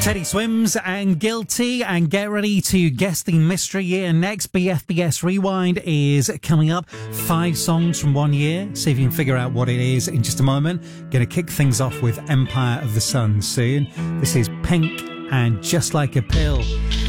Teddy Swims and Guilty, and get ready to guess the mystery year. Next, BFBS Rewind is coming up. 5 songs from 1 year. See if you can figure out what it is in just a moment. Going to kick things off with Empire of the Sun soon. This is Pink and Just Like a Pill.